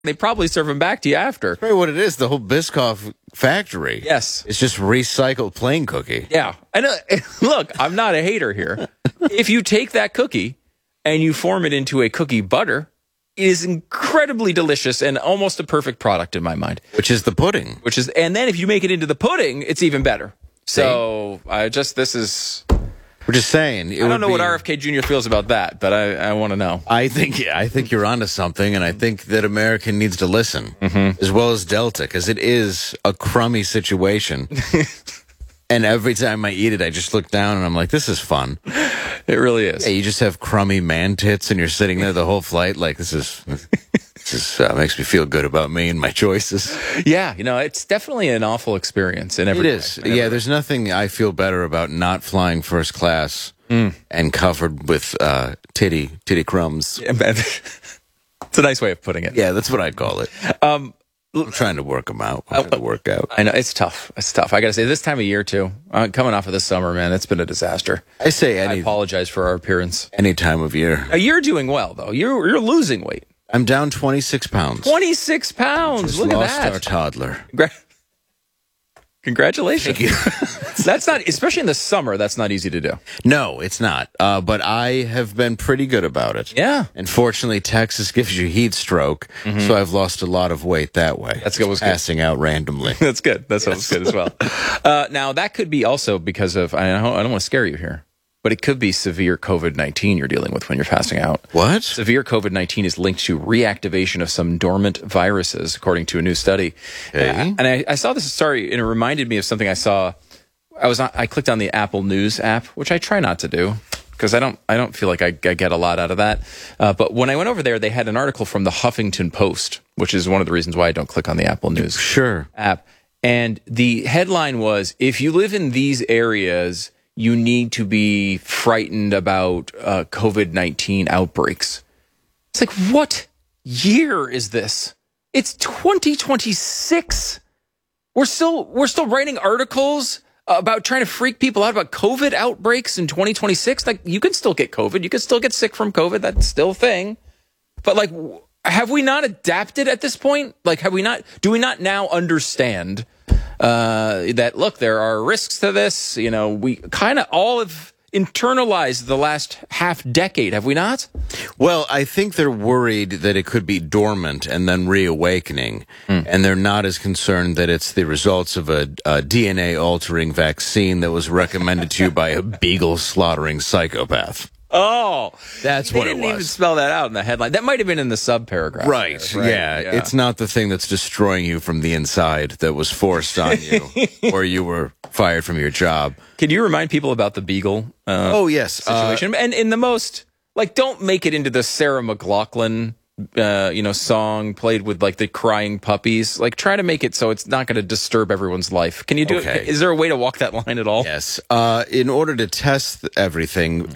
They probably serve them back to you after. Right, what it is, the whole Biscoff factory. Yes. It's just recycled plain cookie. Yeah. And look, I'm not a hater here. If you take that cookie and you form it into a cookie butter, it is incredibly delicious and almost a perfect product in my mind. Which is the pudding. And then if you make it into the pudding, it's even better. So we're just saying. I don't know what RFK Jr. feels about that, but I want to know. I think you're onto something, and I think that America needs to listen, as well as Delta, because it is a crummy situation. And every time I eat it, I just look down and I'm like, this is fun. It really is. Yeah, you just have crummy man tits, and you're sitting there the whole flight like, this makes me feel good about me and my choices. Yeah, it's definitely an awful experience in every way. It is. Yeah, there's nothing I feel better about not flying first class and covered with titty crumbs. Yeah, it's a nice way of putting it. Yeah, that's what I'd call it. I'm trying to work them out. Work out. I know, it's tough. It's tough. I got to say, this time of year, too, coming off of the summer, man, it's been a disaster. I apologize for our appearance. Any time of year. You're doing well, though. You're losing weight. I'm down 26 pounds. 26 pounds. Look at that. Lost our toddler. Congratulations. Thank you. That's not, especially in the summer, that's not easy to do. No, it's not. But I have been pretty good about it. Yeah. And fortunately, Texas gives you heat stroke, so I've lost a lot of weight that way. That's good. Passing out randomly. That's good. That's good as well. Now, that could be also because of, I don't want to scare you here, but it could be severe COVID-19 you're dealing with when you're passing out. What? Severe COVID-19 is linked to reactivation of some dormant viruses, according to a new study. Okay. And I saw this story, and it reminded me of something I saw. I clicked on the Apple News app, which I try not to do because I don't feel like I get a lot out of that. But when I went over there, they had an article from the Huffington Post, which is one of the reasons why I don't click on the Apple News app. And the headline was, if you live in these areas, you need to be frightened about COVID-19 outbreaks. It's like, what year is this? It's 2026. We're still writing articles about trying to freak people out about COVID outbreaks in 2026. Like, you can still get COVID. You can still get sick from COVID. That's still a thing. But like, have we not adapted at this point? Like, do we not now understand that, look, there are risks to this? We kind of all have internalized the last half decade, have we not? Well, I think they're worried that it could be dormant and then reawakening, and they're not as concerned that it's the results of a DNA-altering vaccine that was recommended to you by a beagle slaughtering psychopath. Oh, that's what it was. They didn't even spell that out in the headline. That might have been in the sub-paragraph. Right. Yeah. It's not the thing that's destroying you from the inside that was forced on you or you were fired from your job. Can you remind people about the Beagle situation? And in the most, like, don't make it into the Sarah McLachlan, song played with, like, the crying puppies. Like, try to make it so it's not going to disturb everyone's life. Can you do it? Is there a way to walk that line at all? Yes. In order to test everything,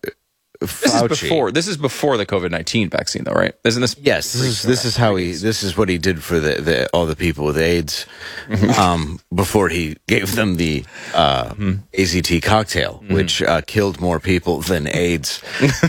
Fauci. This is before the COVID-19 vaccine, though, right? Isn't this? Yes, this is what he did for all the people with AIDS, before he gave them the AZT cocktail, which killed more people than AIDS.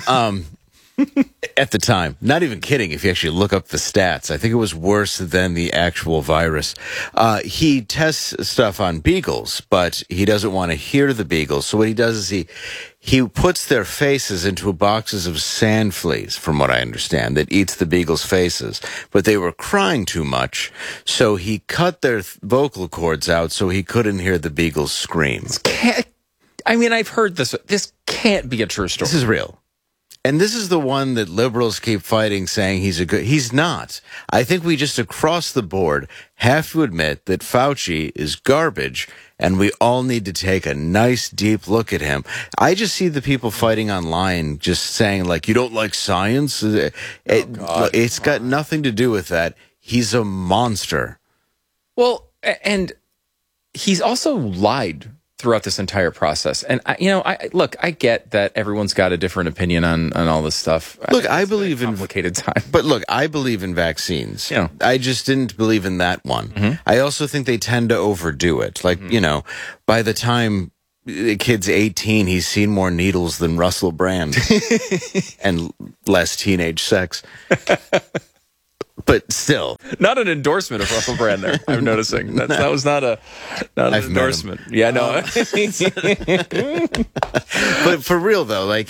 At the time. Not even kidding, if you actually look up the stats. I think it was worse than the actual virus. He tests stuff on beagles, but he doesn't want to hear the beagles. So what he does is he puts their faces into boxes of sand fleas, from what I understand, that eats the beagles' faces. But they were crying too much, so he cut their vocal cords out so he couldn't hear the beagles scream. I've heard this. This can't be a true story. This is real. And this is the one that liberals keep fighting, saying he's not. I think we just across the board have to admit that Fauci is garbage, and we all need to take a nice deep look at him. I just see the people fighting online just saying, like, you don't like science? It's got nothing to do with that. He's a monster. Well, and he's also lied throughout this entire process. And, I get that everyone's got a different opinion on all this stuff. Look, I believe in complicated time. But look, I believe in vaccines. Yeah. I just didn't believe in that one. I also think they tend to overdo it. Like, by the time the kid's 18, he's seen more needles than Russell Brand and less teenage sex. But still, Not an endorsement of Russell Brand there. I'm noticing that was not an endorsement. Yeah, no. but for real though, like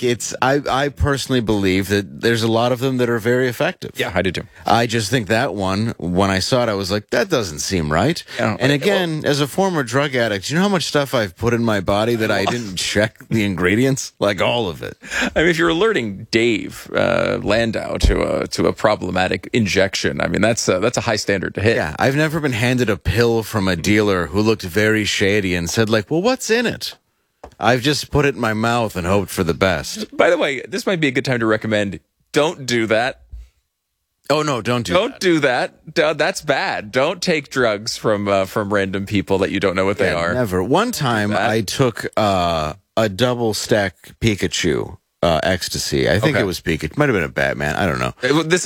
I personally believe that there's a lot of them that are very effective. Yeah, I do too. I just think that one, when I saw it, I was like, that doesn't seem right. Yeah. And again, as a former drug addict, you know how much stuff I've put in my body that I didn't check the ingredients? Like all of it. I mean, if you're alerting Dave Landau to a problematic injection, I mean that's a high standard to hit. Yeah, I've never been handed a pill from a dealer who looked very shady and said like, well, what's in it? I've just put it in my mouth and hoped for the best. By the way, this might be a good time to recommend, don't do that. Oh, no, don't do that. That's bad. Don't take drugs from random people that you don't know what they are. Never. One time I took a double stack Pikachu ecstasy. I think it was Pikachu. Might have been a Batman. I don't know. This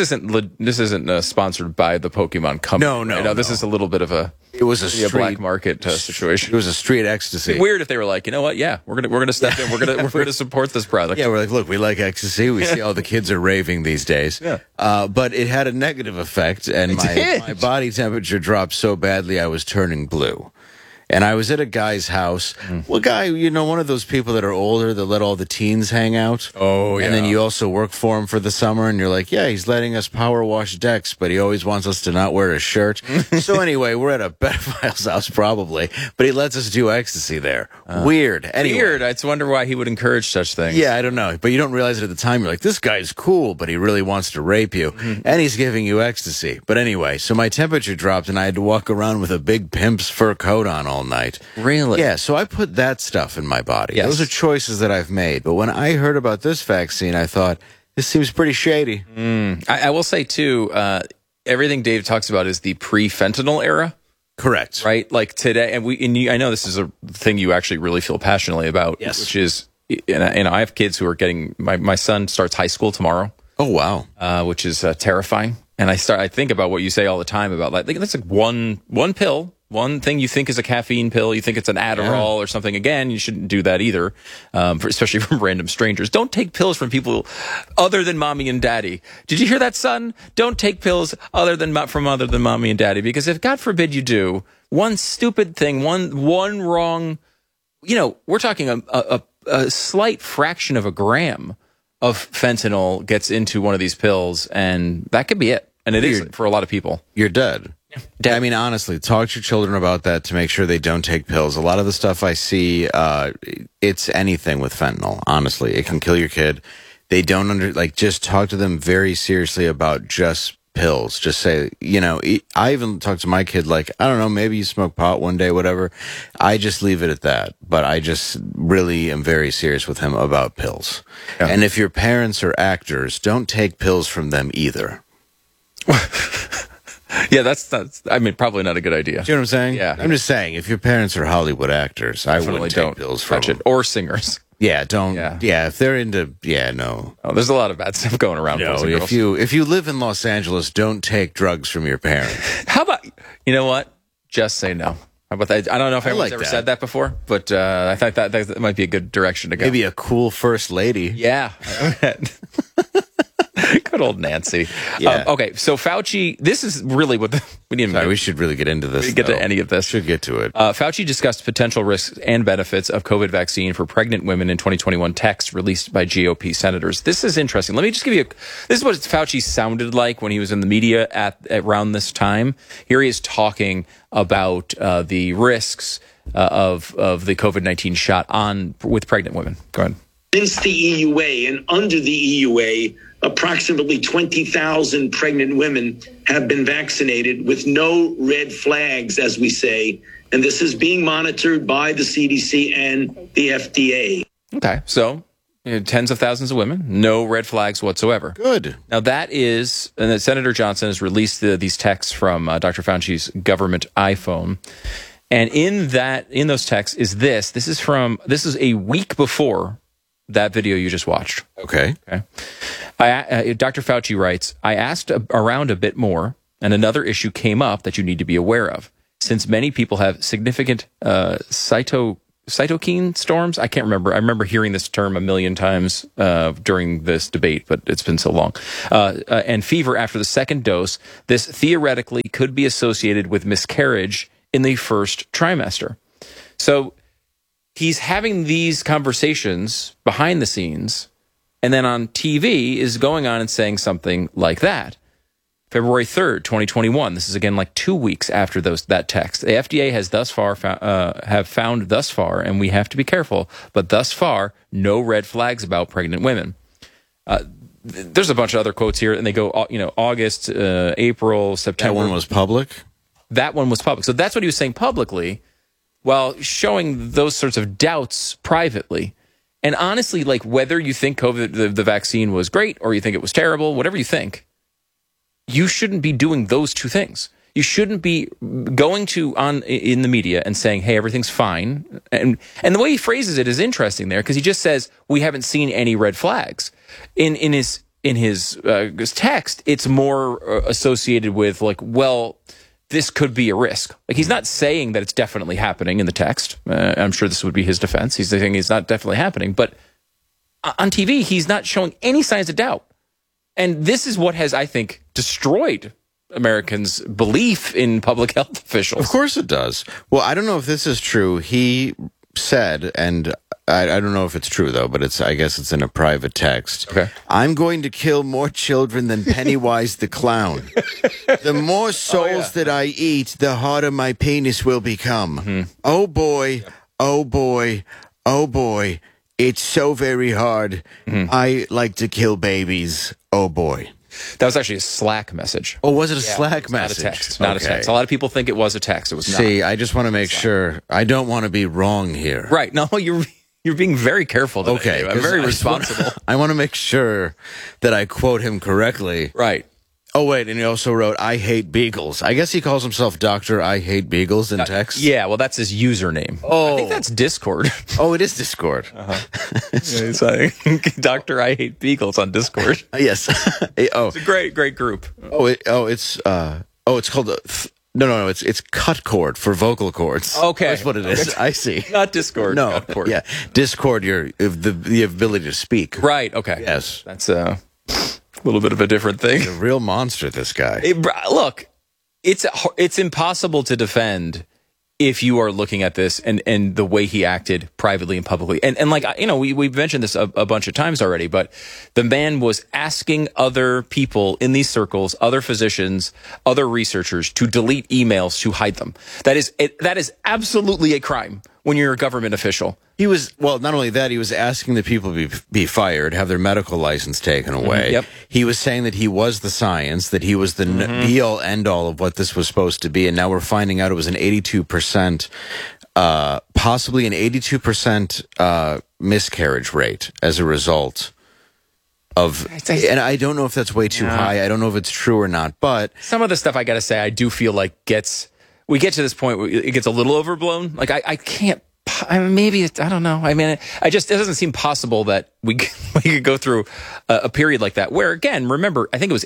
isn't sponsored by the Pokemon company. No. This is a little bit of a black market situation. It was a street ecstasy. Weird if they were like, you know what? Yeah, we're gonna step in. We're gonna support this product. Yeah, we're like, look, we like ecstasy. We see all the kids are raving these days. Yeah. But it had a negative effect, and my body temperature dropped so badly I was turning blue. And I was at a guy's house. Well, guy, one of those people that are older that let all the teens hang out. Oh, yeah. And then you also work for him for the summer, and you're like, yeah, he's letting us power wash decks, but he always wants us to not wear a shirt. So anyway, we're at a pedophile's house probably, but he lets us do ecstasy there. Weird. Anyway. Weird. I just wonder why he would encourage such things. Yeah, I don't know. But you don't realize it at the time. You're like, this guy's cool, but he really wants to rape you. And he's giving you ecstasy. But anyway, so my temperature dropped, and I had to walk around with a big pimp's fur coat on all night. Really? Yeah, so I put that stuff in my body. Yes. Those are choices that I've made. But when I heard about this vaccine, I thought, this seems pretty shady. I will say, too, everything Dave talks about is the pre-fentanyl era. Correct. Right? Like today, I know this is a thing you actually really feel passionately about, which is, and I have kids who are getting, my son starts high school tomorrow. Oh, wow. Which is terrifying. And I think about what you say all the time about like that's like one pill. One thing you think is a caffeine pill, you think it's an Adderall or something. Again, you shouldn't do that either, especially from random strangers. Don't take pills from people other than mommy and daddy. Did you hear that, son? Don't take pills from other than mommy and daddy, because if God forbid you do, one stupid thing, one wrong, we're talking a slight fraction of a gram of fentanyl gets into one of these pills, and that could be it. And it is for a lot of people. You're dead. I mean, honestly, talk to your children about that to make sure they don't take pills. A lot of the stuff I see, it's anything with fentanyl. Honestly, it can kill your kid. They don't just talk to them very seriously about just pills. Just say, I even talk to my kid like, I don't know, maybe you smoke pot one day, whatever. I just leave it at that. But I just really am very serious with him about pills. Yeah. And if your parents are actors, don't take pills from them either. Yeah, that's probably not a good idea. Do you know what I'm saying? Yeah. I'm just saying, if your parents are Hollywood actors, I wouldn't take pills from them. Or singers. Yeah, don't. Yeah, if they're into, no. Oh, there's a lot of bad stuff going around. No, if you live in Los Angeles, don't take drugs from your parents. How about, you know what? Just say no. How about that? I don't know if anyone's ever said that before, but I thought that might be a good direction to go. Maybe a cool first lady. Yeah. Good old Nancy. Yeah. Okay, so Fauci, this is really what we need. We should really get into this. Get to any of this. Should get to it. Fauci discussed potential risks and benefits of COVID vaccine for pregnant women in 2021 text released by GOP senators. This is interesting. Let me just give you this is what Fauci sounded like when he was in the media at around this time. Here he is talking about the risks of the COVID-19 shot with pregnant women. Go ahead. Since the EUA and under the EUA, approximately 20,000 pregnant women have been vaccinated with no red flags, as we say. And this is being monitored by the CDC and the FDA. Okay, so tens of thousands of women, no red flags whatsoever. Good. Now and Senator Johnson has released these texts from Dr. Fauci's government iPhone. And in those texts is this is a week before that video you just watched. Okay. Dr. Fauci writes, I asked around a bit more, and another issue came up that you need to be aware of. Since many people have significant cytokine cytokine storms. I can't remember. I remember hearing this term a million times during this debate, but it's been so long. And fever after the second dose. This theoretically could be associated with miscarriage in the first trimester. So he's having these conversations behind the scenes, and then on TV is going on and saying something like that. February 3rd, 2021. This is again like 2 weeks after that text. The FDA has thus far found thus far, and we have to be careful, but thus far, no red flags about pregnant women. There's a bunch of other quotes here, and they go, August, April, September. That one was public? That one was public. So that's what he was saying publicly, while showing those sorts of doubts privately. And honestly, like whether you think COVID, the vaccine was great, or you think it was terrible, whatever you think, you shouldn't be doing those two things. You shouldn't be going in the media and saying, "Hey, everything's fine." And the way he phrases it is interesting there, because he just says we haven't seen any red flags. In his text, it's more associated with like, well, this could be a risk. Like he's not saying that it's definitely happening in the text. I'm sure this would be his defense. He's saying it's not definitely happening, but on TV, he's not showing any signs of doubt. And this is what has, I think, destroyed Americans' belief in public health officials. Of course it does. Well, I don't know if this is true. He said, and I don't know if it's true, though, but I guess it's in a private text. Okay. I'm going to kill more children than Pennywise the Clown. The more souls that I eat, the harder my penis will become. Mm-hmm. Oh, boy. Oh, boy. Oh, boy. It's so very hard. Mm-hmm. I like to kill babies. Oh, boy. That was actually a Slack message. Oh, was it a Slack message? Not a text. Not a text. A lot of people think it was a text. It was not. See, I just want to make sure. I don't want to be wrong here. Right. No, you're being very careful today. Okay. I'm very responsible. I want to make sure that I quote him correctly. Right. Oh, wait, and he also wrote, I hate beagles. I guess he calls himself Dr. I Hate Beagles in text. Yeah, well, that's his username. Oh. I think that's Discord. Oh, it is Discord. He's like, Dr. I Hate Beagles on Discord. Yes. It's a great group. It's called... No, it's cut cord for vocal cords. Okay. That's what it is. I see. Not Discord. No. Cut cord. Yeah. Discord, the ability to speak. Right, okay. Yes. That's a little bit of a different thing. He's a real monster, this guy. Look, it's impossible to defend if you are looking at this and the way he acted privately and publicly. And like, we've mentioned this a bunch of times already, but the man was asking other people in these circles, other physicians, other researchers to delete emails to hide them. That is absolutely a crime when you're a government official. He was, well, not only that, he was asking the people be fired, have their medical license taken away. Yep. He was saying that he was the science, that he was the be-all, end-all of what this was supposed to be, and now we're finding out it was an 82%, possibly an 82% miscarriage rate as a result of, and I don't know if that's way too high. I don't know if it's true or not, but some of the stuff I got to say, I do feel like we get to this point where it gets a little overblown. Like I can't. Maybe I don't know. I mean, it doesn't seem possible that we could go through a period like that. Where again, remember, I think it was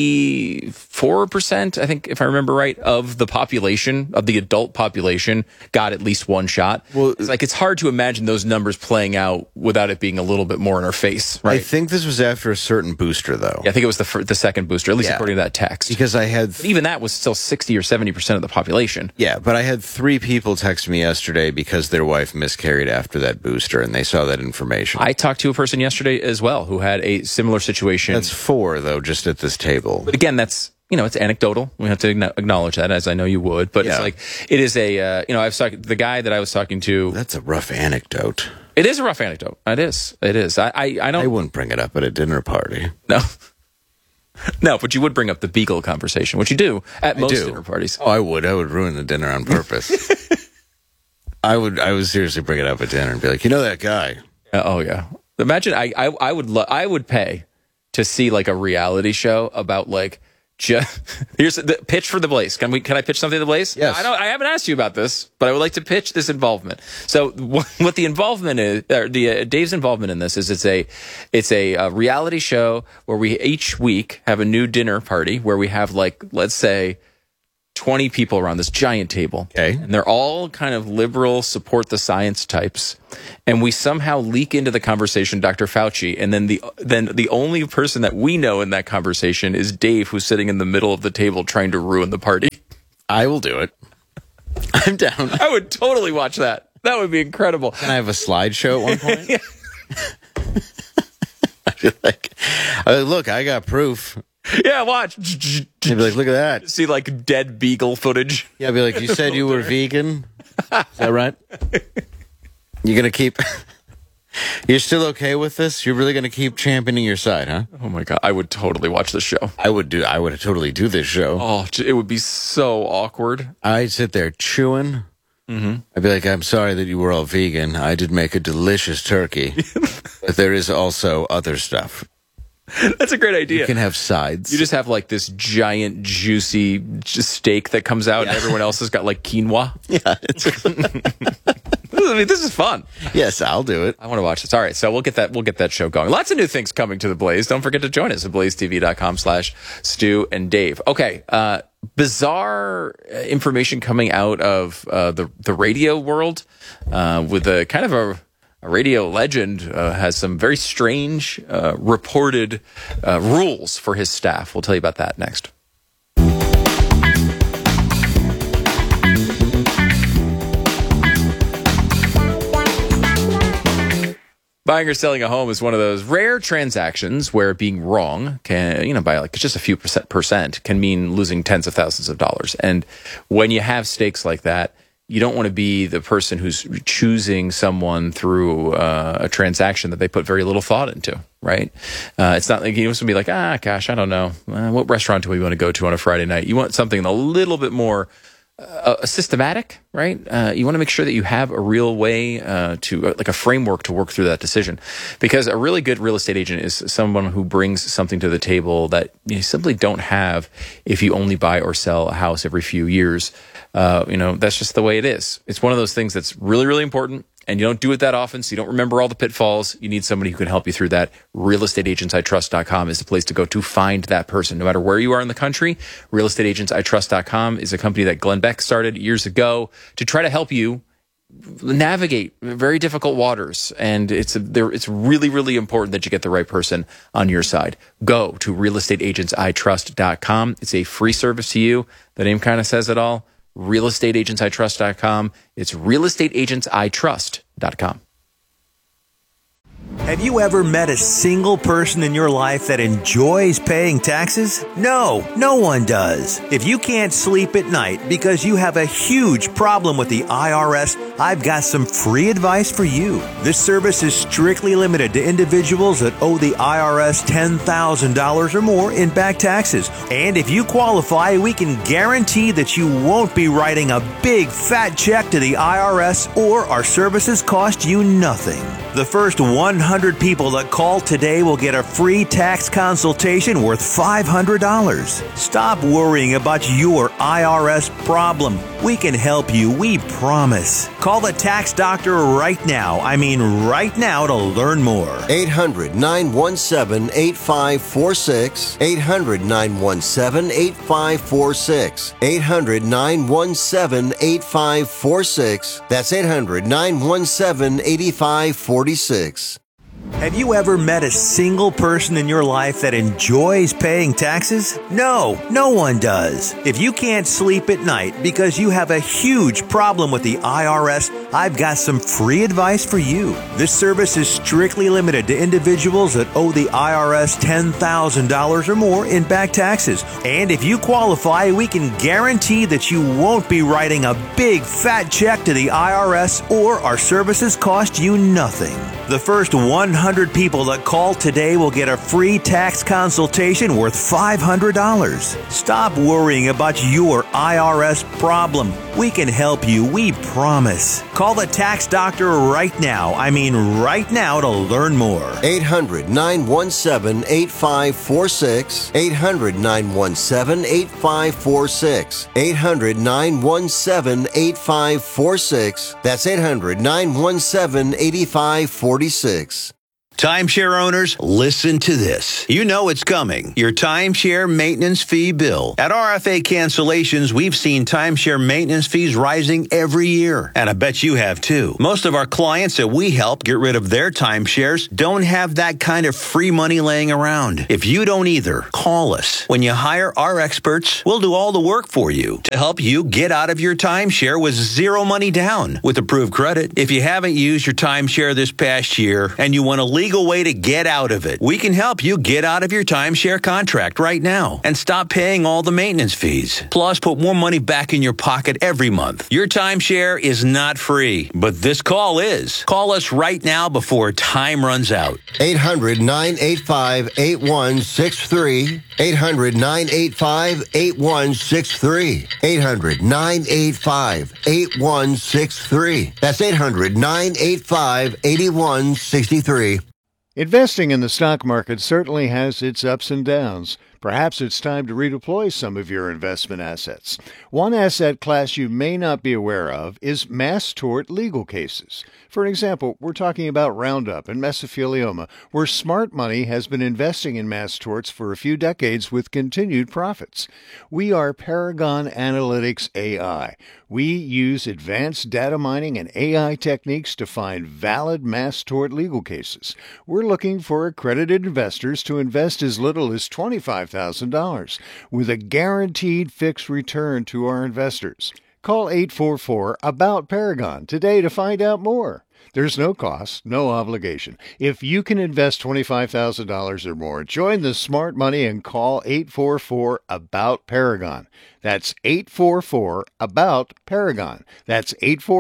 84%. I think if I remember right, of the population, of the adult population, got at least one shot. Well, it's hard to imagine those numbers playing out without it being a little bit more in our face. Right? I think this was after a certain booster, though. Yeah, I think it was the second booster, at least according to that text. Because but even that was still 60 or 70% of the population. Yeah, but I had 3 people text me yesterday because their wife miscarried after that booster, and they saw that information. I talked to a person yesterday as well who had a similar situation. That's 4, though, just at this table. But again, that's, it's anecdotal. We have to acknowledge that, as I know you would. But it's like, it is the guy that I was talking to. That's a rough anecdote. It is a rough anecdote. It is. I wouldn't bring it up at a dinner party. No. No, but you would bring up the beagle conversation, which you do at most dinner parties. Oh, I would. I would ruin the dinner on purpose. I would seriously bring it up at dinner and be like, that guy. Oh yeah. Imagine I would pay to see like a reality show about like here's the pitch for the Blaze. Can I pitch something to the Blaze? Yes. I haven't asked you about this, but I would like to pitch this involvement. So what the involvement is, Dave's involvement in this is it's a reality show where we each week have a new dinner party where we have like, let's say, 20 people around this giant table. Okay. And they're all kind of liberal, support the science types. And we somehow leak into the conversation Dr. Fauci. And then the only person that we know in that conversation is Dave, who's sitting in the middle of the table trying to ruin the party. I will do it. I'm down. I would totally watch that. That would be incredible. Can I have a slideshow at one point? I feel like, look, I got proof. Yeah, watch. You'd be like, look at that. See like dead beagle footage. Yeah, I'd be like, you said you were vegan? Is that right? You're going to keep... You're still okay with this? You're really going to keep championing your side, huh? Oh my God. I would totally watch the show. I would totally do this show. Oh, it would be so awkward. I'd sit there chewing. Mm-hmm. I'd be like, I'm sorry that you were all vegan. I did make a delicious turkey. But there is also other stuff. That's a great idea. You can have sides. You just have like this giant, juicy steak that comes out, and everyone else has got like quinoa. Yeah. I mean, this is fun. Yes, I'll do it. I want to watch this. All right, so we'll get that show going. Lots of new things coming to the Blaze. Don't forget to join us at blazetv.com/Stu and Dave. Okay, bizarre information coming out of the radio world with a kind of a radio legend has some very strange reported rules for his staff. We'll tell you about that next. Buying or selling a home is one of those rare transactions where being wrong can, by like just a few percent can mean losing tens of thousands of dollars. And when you have stakes like that, you don't want to be the person who's choosing someone through a transaction that they put very little thought into, right? It's not like you want to be like, gosh, I don't know. What restaurant do we want to go to on a Friday night? You want something a little bit more systematic, right? You want to make sure that you have a real way like a framework to work through that decision. Because a really good real estate agent is someone who brings something to the table that you simply don't have if you only buy or sell a house every few years. That's just the way it is. It's one of those things that's really, really important, and you don't do it that often, so you don't remember all the pitfalls. You need somebody who can help you through that. RealestateAgentsITrust.com is the place to go to find that person. No matter where you are in the country, RealestateAgentsITrust.com is a company that Glenn Beck started years ago to try to help you navigate very difficult waters. And it's really, really important that you get the right person on your side. Go to RealestateAgentsITrust.com. It's a free service to you. The name kind of says it all. RealestateAgentsITrust.com. It's RealestateAgentsITrust.com. Have you ever met a single person in your life that enjoys paying taxes? No, no one does. If you can't sleep at night because you have a huge problem with the IRS, I've got some free advice for you. This service is strictly limited to individuals that owe the IRS $10,000 or more in back taxes. And if you qualify, we can guarantee that you won't be writing a big fat check to the IRS, or our services cost you nothing. The first 100 people that call today will get a free tax consultation worth $500. Stop worrying about your IRS problem. We can help you, we promise. Call the tax doctor right now. I mean right now, to learn more. 800-917-8546. 800-917-8546. 800-917-8546. That's 800-917-8546. Have you ever met a single person in your life that enjoys paying taxes? No, no one does. If you can't sleep at night because you have a huge problem with the IRS, I've got some free advice for you. This service is strictly limited to individuals that owe the IRS $10,000 or more in back taxes. And if you qualify, we can guarantee that you won't be writing a big fat check to the IRS, or our services cost you nothing. The first 100 people that call today will get a free tax consultation worth $500. Stop worrying about your IRS problem. We can help you, we promise. Call the tax doctor right now. I mean right now, to learn more. 800-917-8546. 800-917-8546. 800-917-8546. That's 800-917-8546. Timeshare owners, listen to this. You know it's coming. Your timeshare maintenance fee bill. At RFA Cancellations, we've seen timeshare maintenance fees rising every year. And I bet you have too. Most of our clients that we help get rid of their timeshares don't have that kind of free money laying around. If you don't either, call us. When you hire our experts, we'll do all the work for you to help you get out of your timeshare with zero money down with approved credit. If you haven't used your timeshare this past year and you want a legal way to get out of it, we can help you get out of your timeshare contract right now and stop paying all the maintenance fees. Plus, put more money back in your pocket every month. Your timeshare is not free, but this call is. Call us right now before time runs out. 800-985-8163. 800-985-8163. 800-985-8163. That's 800-985-8163. Investing in the stock market certainly has its ups and downs. Perhaps it's time to redeploy some of your investment assets. One asset class you may not be aware of is mass tort legal cases. For example, we're talking about Roundup and mesothelioma, where smart money has been investing in mass torts for a few decades with continued profits. We are Paragon Analytics AI. We use advanced data mining and AI techniques to find valid mass tort legal cases. We're looking for accredited investors to invest as little as $25,000 with a guaranteed fixed return to our investors. Call 844-ABOUT-PARAGON today to find out more. There's no cost, no obligation. If you can invest $25,000 or more, join the smart money and call 844-ABOUT-PARAGON. That's 844-ABOUT-PARAGON. That's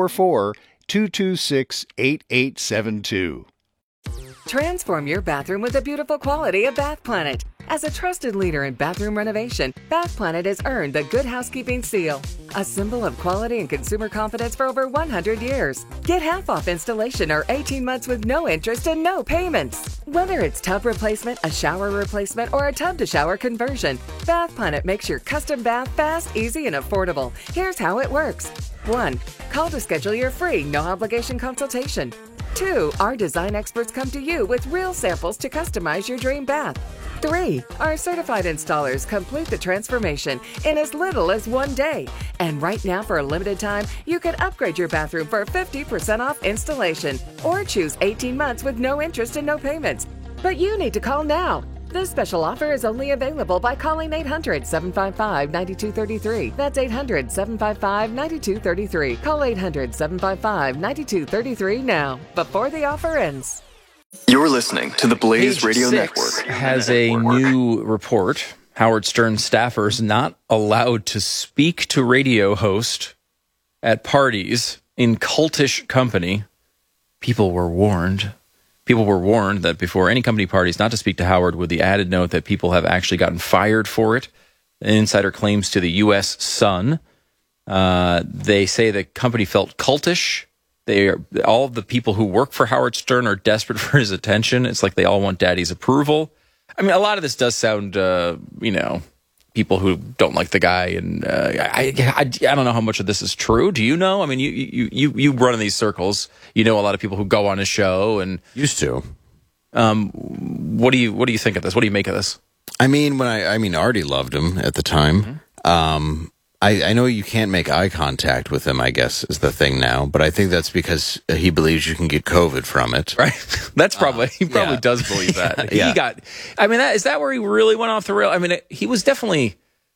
844-226-8872. Transform your bathroom with the beautiful quality of Bath Planet. As a trusted leader in bathroom renovation, Bath Planet has earned the Good Housekeeping seal, a symbol of quality and consumer confidence for over 100 years. Get half off installation or 18 months with no interest and no payments. Whether it's tub replacement, a shower replacement, or a tub-to-shower conversion, Bath Planet makes your custom bath fast, easy, and affordable. Here's how it works. 1. Call to schedule your free, no-obligation consultation. 2. Our design experts come to you with real samples to customize your dream bath. 3. Our certified installers complete the transformation in as little as 1 day. And right now, for a limited time, you can upgrade your bathroom for 50% off installation or choose 18 months with no interest and no payments. But you need to call now. This special offer is only available by calling 800-755-9233. That's 800-755-9233. Call 800-755-9233 now, before the offer ends. You're listening to the Blaze Page Radio 6 Network. Has a new report. Howard Stern staffers not allowed to speak to radio host at parties in cultish company. People were warned that before any company parties not to speak to Howard, with the added note that people have actually gotten fired for it. An insider claims to the U.S. Sun. They say the company felt cultish. All of the people who work for Howard Stern are desperate for his attention. It's like they all want daddy's approval. I mean, a lot of this does sound, people who don't like the guy, and I don't know how much of this is true. Do you know? I mean, you run in these circles. You know a lot of people who go on his show and Used to. What do you think of this? What do you make of this? I mean, Artie loved him at the time. I know you can't make eye contact with him, I guess, is the thing now. But I think that's because he believes you can get COVID from it. Right. That's probably, he probably does believe that. Yeah. Is that where he really went off the rail? I mean, he was definitely,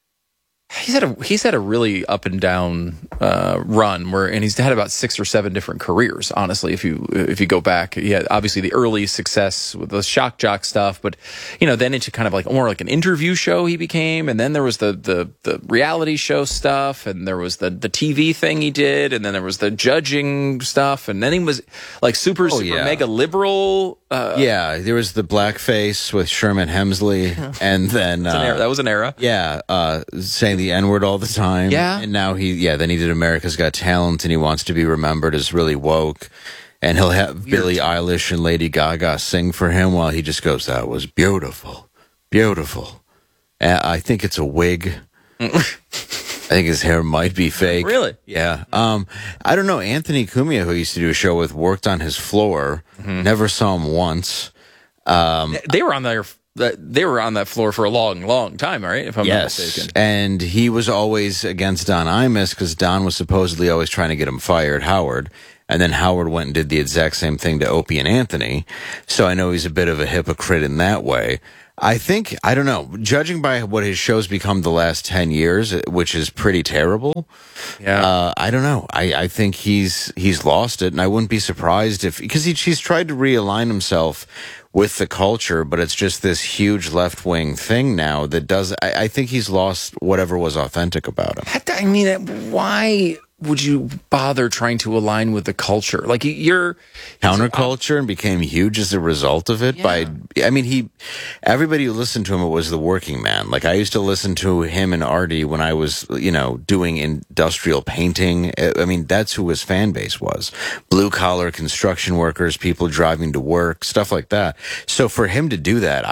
he's had a really up and down run and he's had about 6 or 7 different careers. Honestly, if you go back, obviously the early success with the shock jock stuff, but then into kind of like more like an interview show he became, and then there was the reality show stuff, and there was the TV thing he did, and then there was the judging stuff, and then he was like super mega liberal. There was the blackface with Sherman Hemsley, and then that was an era. Saying the N-word all the time. Yeah. And now then he did America's Got Talent, and he wants to be remembered as really woke. And he'll have Billie Eilish and Lady Gaga sing for him while he just goes, "That was beautiful. Beautiful." I think it's a wig. I think his hair might be fake. Really? Yeah. I don't know. Anthony Cumia, who I used to do a show with, worked on his floor. Never saw him once. They were on there. They were on that floor for a long time, right? If I'm not mistaken. And he was always against Don Imus because Don was supposedly always trying to get him fired, Howard. And then Howard went and did the exact same thing to Opie and Anthony. So I know he's a bit of a hypocrite in that way. I think, I don't know, judging by what his show's become the last 10 years, which is pretty terrible. Yeah. I don't know. I think he's lost it, and I wouldn't be surprised if, because he's tried to realign himself with the culture, but it's just this huge left-wing thing now that does, I think he's lost whatever was authentic about him. I mean, why would you bother trying to align with the culture? Like, you're counterculture and became huge as a result of it. Yeah. Everybody who listened to him, it was the working man. Like, I used to listen to him and Artie when I was, doing industrial painting. I mean, that's who his fan base was. Blue collar construction workers, people driving to work, stuff like that. So for him to do that,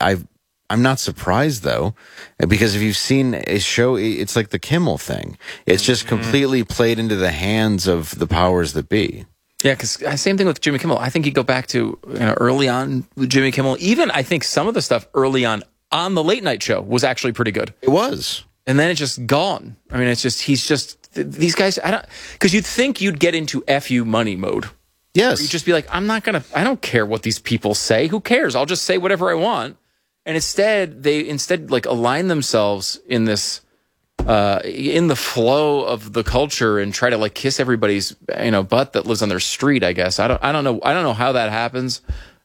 I'm not surprised, though, because if you've seen his show, it's like the Kimmel thing. It's just completely played into the hands of the powers that be. Yeah, because same thing with Jimmy Kimmel. I think you go back to early on with Jimmy Kimmel. Even I think some of the stuff early on the Late Night Show was actually pretty good. It was. And then it's just gone. I mean, these guys, because you'd think you'd get into FU money mode. Yes. You'd just be like, I don't care what these people say. Who cares? I'll just say whatever I want. And instead, they like align themselves in this, in the flow of the culture and try to like kiss everybody's, butt that lives on their street. I guess I don't know how that happens.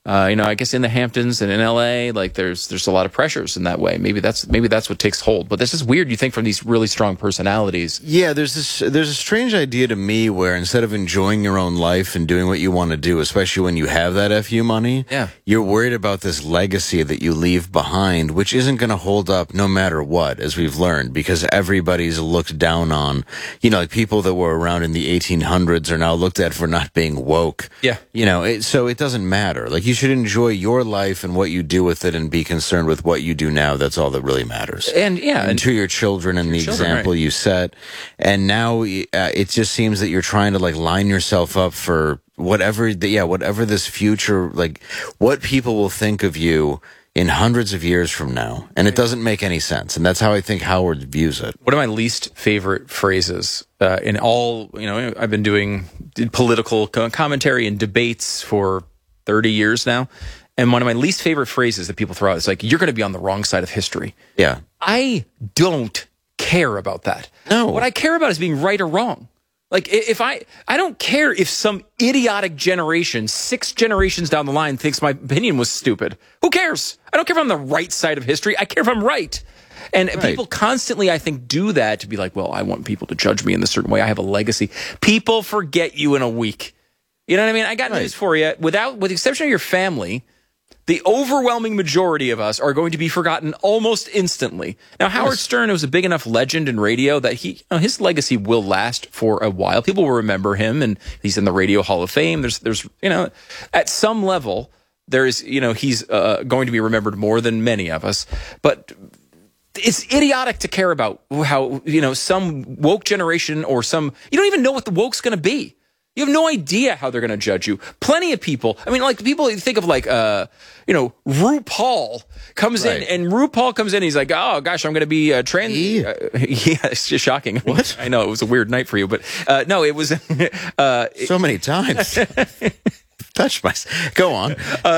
I guess in the Hamptons and in LA, like there's a lot of pressures in that way. Maybe that's what takes hold. But this is weird. You think from these really strong personalities. Yeah, there's a strange idea to me where instead of enjoying your own life and doing what you want to do, especially when you have that FU money, you're worried about this legacy that you leave behind, which isn't going to hold up no matter what, as we've learned, because everybody's looked down on. Like people that were around in the 1800s are now looked at for not being woke. Yeah. So it doesn't matter. Like, you should enjoy your life and what you do with it and be concerned with what you do now. That's all that really matters. And to your children and the example you set. And now it just seems that you're trying to like line yourself up for whatever this future, like what people will think of you in hundreds of years from now. And it doesn't make any sense. And that's how I think Howard views it. One of my least favorite phrases in all, I've been doing political commentary and debates for 30 years now. And one of my least favorite phrases that people throw out is like, you're going to be on the wrong side of history. Yeah. I don't care about that. No. What I care about is being right or wrong. Like, if I don't care if some idiotic generation, 6 generations down the line, thinks my opinion was stupid. Who cares? I don't care if I'm on the right side of history. I care if I'm right. And people constantly, I think, do that to be like, well, I want people to judge me in a certain way. I have a legacy. People forget you in a week. You know what I mean? I got news for you. With the exception of your family, the overwhelming majority of us are going to be forgotten almost instantly. Now, Howard Stern was a big enough legend in radio that his legacy will last for a while. People will remember him, and he's in the Radio Hall of Fame. There's at some level, he's going to be remembered more than many of us. But it's idiotic to care about how, some woke generation or you don't even know what the woke's going to be. You have no idea how they're going to judge you. Plenty of people. I mean, like people think of like, RuPaul comes in, and RuPaul comes in. He's like, oh gosh, I'm going to be trans. Yeah, it's just shocking. What? I know it was a weird night for you, but no, it was so many times. Touch my. Go on.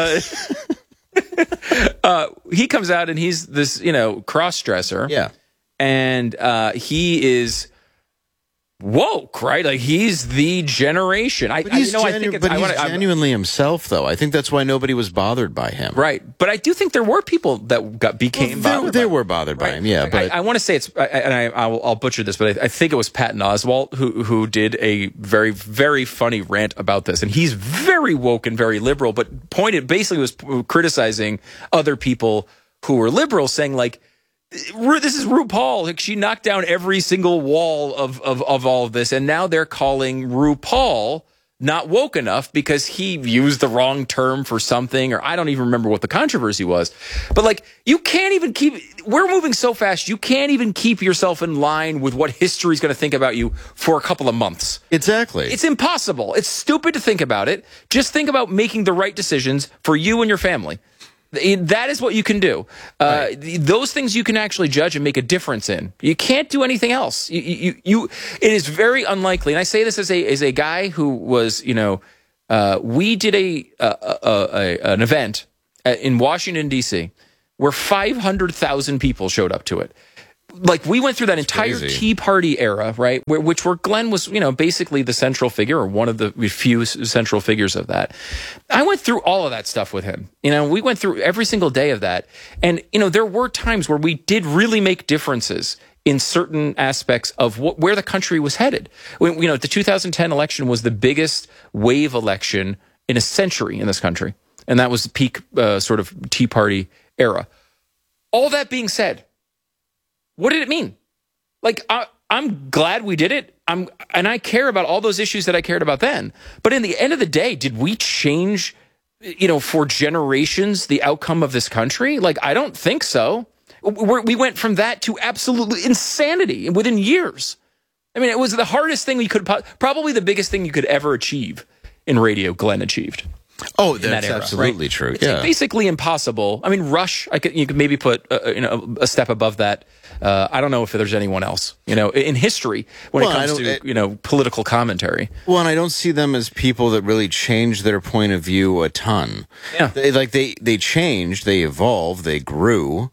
He comes out and he's this, cross-dresser. Yeah, and he is woke, right? Like he's the generation. But he's genuinely himself, though. I think that's why nobody was bothered by him, right? But I do think there were people that became bothered. They were bothered by him, yeah. But I want to say I'll butcher this, but I think it was Patton Oswalt who did a very, very funny rant about this, and he's very woke and very liberal, but basically was criticizing other people who were liberal, saying like, this is RuPaul. Like, she knocked down every single wall of all of this, and now they're calling RuPaul not woke enough because he used the wrong term for something, or I don't even remember what the controversy was. But like, you can't even we're moving so fast, you can't even keep yourself in line with what history's going to think about you for a couple of months. Exactly. It's impossible. It's stupid to think about it. Just think about making the right decisions for you and your family. That is what you can do. Those things you can actually judge and make a difference in. You can't do anything else. It is very unlikely. And I say this as a guy who was, we did an event in Washington, D.C., where 500,000 people showed up to it. Like, we went through that entire Tea Party era, right, where Glenn was, basically the central figure, or one of the few central figures of that. I went through all of that stuff with him. We went through every single day of that. And, there were times where we did really make differences in certain aspects of where the country was headed. The 2010 election was the biggest wave election in a century in this country. And that was the peak sort of Tea Party era. All that being said, what did it mean? Like, I'm glad we did it. And I care about all those issues that I cared about then. But in the end of the day, did we change, for generations, the outcome of this country? Like, I don't think so. We went from that to absolutely insanity within years. I mean, it was the hardest thing we could, probably the biggest thing you could ever achieve in radio, Glenn achieved. Oh, that's absolutely true. It's basically impossible. I mean, Rush, you could maybe put a step above that. I don't know if there's anyone else, in history when it comes to political commentary. Well, and I don't see them as people that really change their point of view a ton. Yeah, they changed, they evolved, they grew.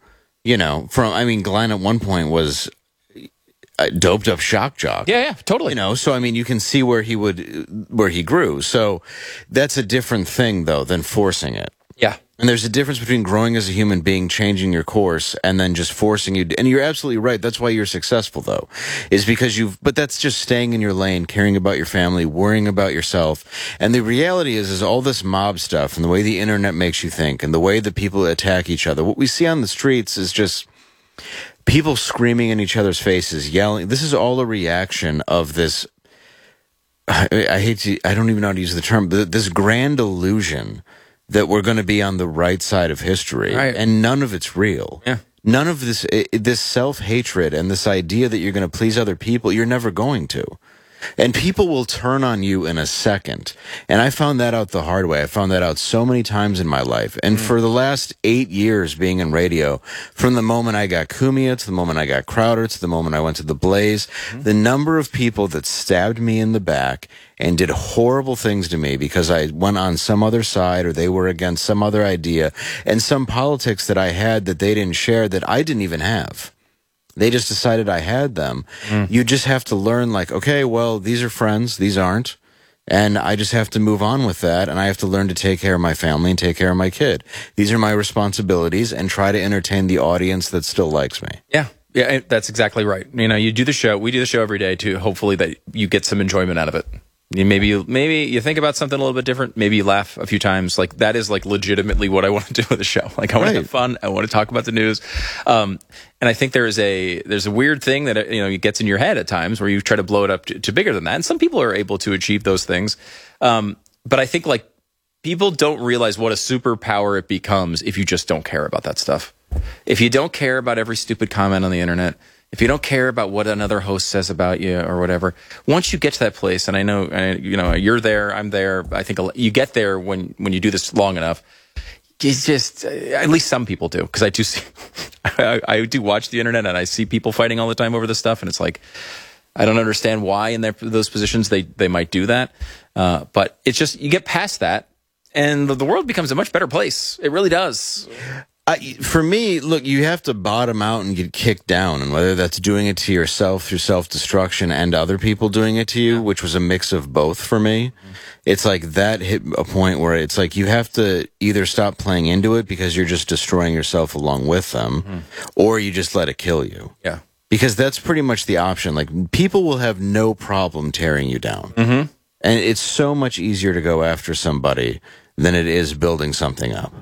Glenn at one point was a doped up shock jock. Yeah, totally. So you can see where he grew. So that's a different thing though than forcing it. Yeah. And there's a difference between growing as a human being, changing your course, and then just forcing you. And you're absolutely right. That's why you're successful though, is because but that's just staying in your lane, caring about your family, worrying about yourself. And the reality is all this mob stuff and the way the internet makes you think and the way that people attack each other. What we see on the streets is just people screaming in each other's faces, yelling. This is all a reaction of this. I don't even know how to use the term, but this grand illusion that we're going to be on the right side of history, right. And none of it's real. Yeah. None of this self-hatred and this idea that you're going to please other people, you're never going to. And people will turn on you in a second. And I found that out the hard way. I found that out so many times in my life. And for the last 8 years being in radio, from the moment I got Cumia to the moment I got Crowder to the moment I went to the Blaze, the number of people that stabbed me in the back and did horrible things to me because I went on some other side or they were against some other idea and some politics that I had that they didn't share that I didn't even have. They just decided I had them. You just have to learn, like, okay, well, these are friends, these aren't. And I just have to move on with that. And I have to learn to take care of my family and take care of my kid. These are my responsibilities and try to entertain the audience that still likes me. Yeah, that's exactly right. You do the show. We do the show every day to hopefully that you get some enjoyment out of it. Maybe you think about something a little bit different. Maybe you laugh a few times. Like, that is like legitimately what I want to do with the show. Like, I want to have fun. I want to talk about the news. And I think there's a weird thing that it gets in your head at times where you try to blow it up to bigger than that. And some people are able to achieve those things. But I think like people don't realize what a superpower it becomes if you just don't care about that stuff. If you don't care about every stupid comment on the internet, if you don't care about what another host says about you or whatever, once you get to that place, and I know, you're there, I'm there. I think you get there when you do this long enough. It's just, at least some people do, because I do see, I do watch the internet and I see people fighting all the time over this stuff, and it's like, I don't understand why in those positions they might do that. But it's just, you get past that, and the world becomes a much better place. It really does. For me, look, you have to bottom out and get kicked down, and whether that's doing it to yourself through self-destruction and other people doing it to you, which was a mix of both for me. It's like that hit a point where it's like you have to either stop playing into it because you're just destroying yourself along with them, or you just let it kill you. Yeah. Because that's pretty much the option. Like, people will have no problem tearing you down. And it's so much easier to go after somebody than it is building something up.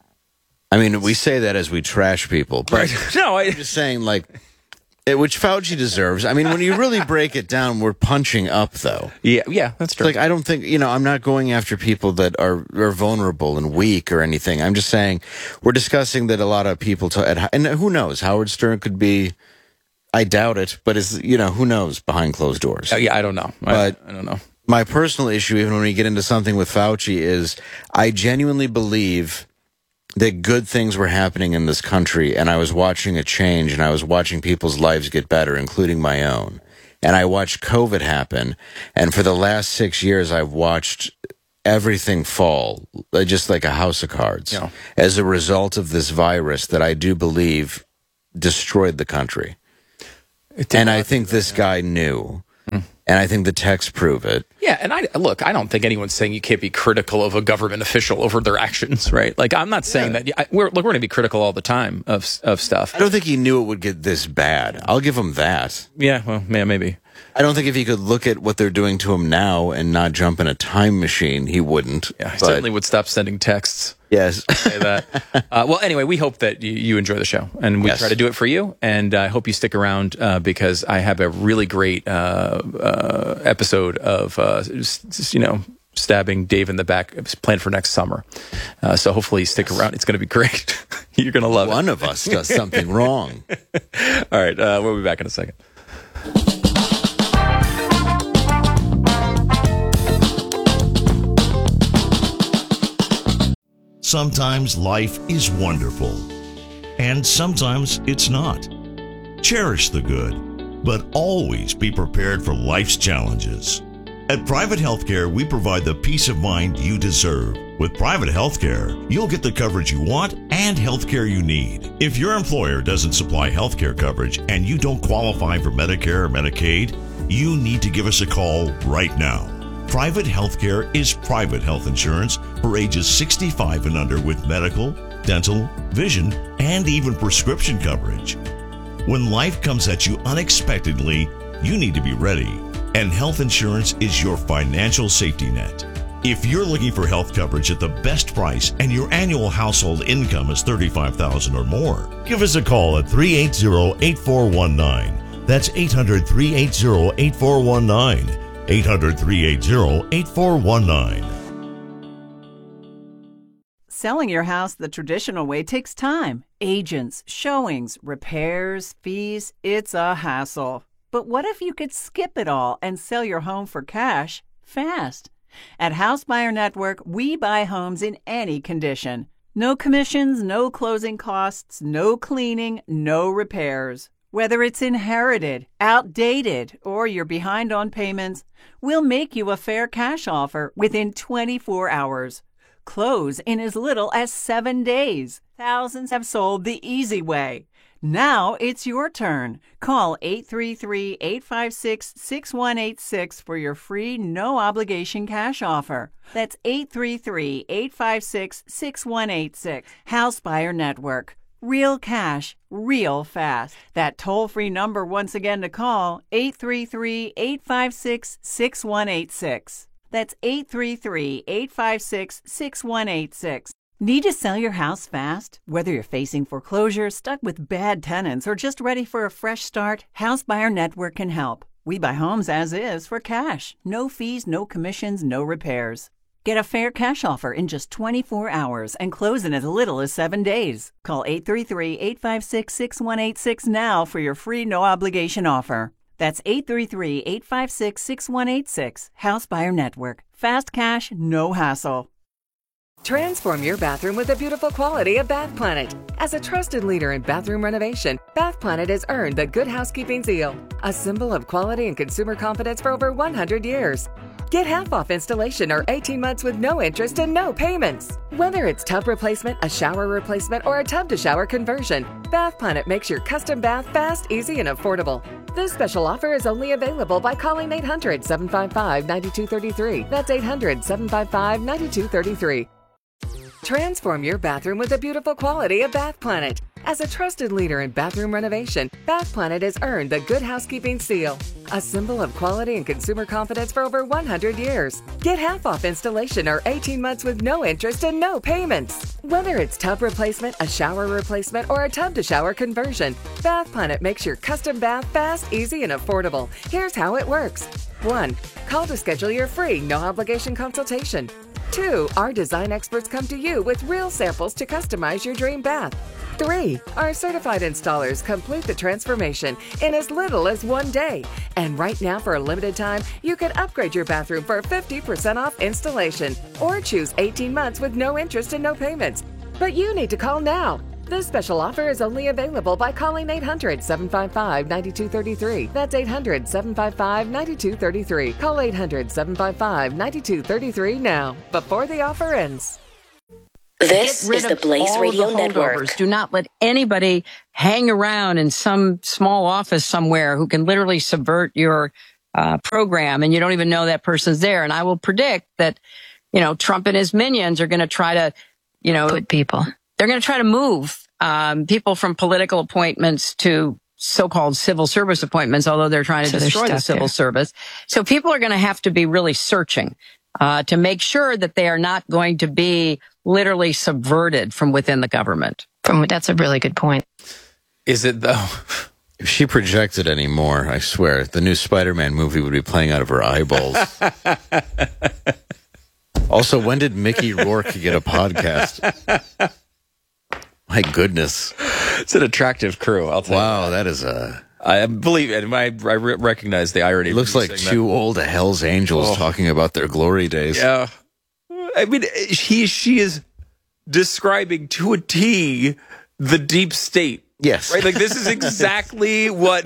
I mean, we say that as we trash people, but I'm just saying, like, which Fauci deserves. I mean, when you really break it down, we're punching up, though. Yeah, that's true. Like, I don't think, I'm not going after people that are vulnerable and weak or anything. I'm just saying we're discussing that a lot of people, and who knows, Howard Stern could be, I doubt it, but who knows behind closed doors. Yeah, I don't know. I don't know. My personal issue, even when we get into something with Fauci, is I genuinely believe that good things were happening in this country, and I was watching a change, and I was watching people's lives get better, including my own. And I watched COVID happen, and for the last 6 years, I've watched everything fall, just like a house of cards, as a result of this virus that I do believe destroyed the country. And I think this guy knew. And I think the texts prove it. Yeah, and I don't think anyone's saying you can't be critical of a government official over their actions, right? Like, I'm not saying that. We're going to be critical all the time of stuff. I don't think he knew it would get this bad. I'll give him that. Yeah, well, yeah, maybe. I don't think if he could look at what they're doing to him now and not jump in a time machine, he wouldn't. Yeah, he certainly would stop sending texts. Yes. Say that. Well, anyway, we hope that you enjoy the show, and we try to do it for you. And I hope you stick around because I have a really great episode of stabbing Dave in the back planned for next summer. So hopefully you stick around. It's going to be great. You're going to love it. One of us does something wrong. All right, we'll be back in a second. Sometimes life is wonderful, and sometimes it's not. Cherish the good, but always be prepared for life's challenges. At Private Healthcare, we provide the peace of mind you deserve. With Private Healthcare, you'll get the coverage you want and healthcare you need. If your employer doesn't supply healthcare coverage and you don't qualify for Medicare or Medicaid, you need to give us a call right now. Private Healthcare is private health insurance for ages 65 and under with medical, dental, vision, and even prescription coverage. When life comes at you unexpectedly, you need to be ready, and health insurance is your financial safety net. If you're looking for health coverage at the best price and your annual household income is $35,000 or more, give us a call at 380-8419. That's 800-380-8419. 800-380-8419. Selling your house the traditional way takes time. Agents, showings, repairs, fees, it's a hassle. But what if you could skip it all and sell your home for cash fast? At House Buyer Network, we buy homes in any condition. No commissions, no closing costs, no cleaning, no repairs. Whether it's inherited, outdated, or you're behind on payments, we'll make you a fair cash offer within 24 hours. Close in as little as 7 days. Thousands have sold the easy way. Now it's your turn. Call 833-856-6186 for your free, no-obligation cash offer. That's 833-856-6186. House Buyer Network. Real cash, real fast. That toll-free number once again to call, 833-856-6186. That's 833-856-6186. Need to sell your house fast? Whether you're facing foreclosure, stuck with bad tenants, or just ready for a fresh start, House Buyer Network can help. We buy homes as is for cash. No fees, no commissions, no repairs. Get a fair cash offer in just 24 hours and close in as little as 7 days. Call 833-856-6186 now for your free no-obligation offer. That's 833-856-6186. House Buyer Network. Fast cash, no hassle. Transform your bathroom with the beautiful quality of Bath Planet. As a trusted leader in bathroom renovation, Bath Planet has earned the Good Housekeeping seal, a symbol of quality and consumer confidence for over 100 years. Get half off installation or 18 months with no interest and no payments. Whether it's tub replacement, a shower replacement, or a tub-to-shower conversion, Bath Planet makes your custom bath fast, easy, and affordable. This special offer is only available by calling 800-755-9233. That's 800-755-9233. Transform your bathroom with the beautiful quality of Bath Planet. As a trusted leader in bathroom renovation, Bath Planet has earned the Good Housekeeping seal, a symbol of quality and consumer confidence for over 100 years. Get half off installation or 18 months with no interest and no payments. Whether it's tub replacement, a shower replacement, or a tub-to-shower conversion, Bath Planet makes your custom bath fast, easy, and affordable. Here's how it works. 1. Call to schedule your free, no-obligation consultation. 2. Our design experts come to you with real samples to customize your dream bath. 3. Our certified installers complete the transformation in as little as 1 day. And right now, for a limited time, you can upgrade your bathroom for 50% off installation or choose 18 months with no interest and no payments. But you need to call now. This special offer is only available by calling 800-755-9233. That's 800-755-9233. Call 800-755-9233 now, before the offer ends. This is the Blaze Radio Network. Do not let anybody hang around in some small office somewhere who can literally subvert your program, and you don't even know that person's there. And I will predict that, Trump and his minions are going to try to, put people. They're going to try to move people from political appointments to so-called civil service appointments, although they're trying to destroy the civil service. So people are going to have to be really searching to make sure that they are not going to be literally subverted from within the government. That's a really good point. Is it, though? If she projected anymore, I swear, the new Spider-Man movie would be playing out of her eyeballs. Also, when did Mickey Rourke get a podcast? My goodness. It's an attractive crew, I'll tell you. Wow, that is a... I believe it. I recognize the irony. It looks like two old Hell's Angels talking about their glory days. Yeah. I mean, she is describing to a T the deep state. Yes. Right? Like, this is exactly what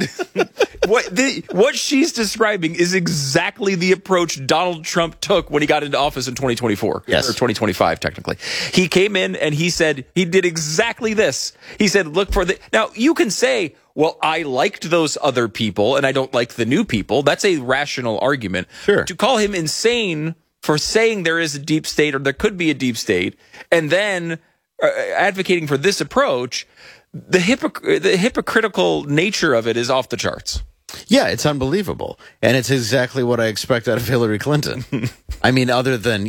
she's describing is exactly the approach Donald Trump took when he got into office in 2024. Yes. Or 2025, technically. He came in and he said, he did exactly this. He said, look for the... Now, you can say, well, I liked those other people and I don't like the new people. That's a rational argument. Sure. To call him insane for saying there is a deep state or there could be a deep state and then advocating for this approach... The hypocritical nature of it is off the charts. Yeah, it's unbelievable. And it's exactly what I expect out of Hillary Clinton. I mean, other than,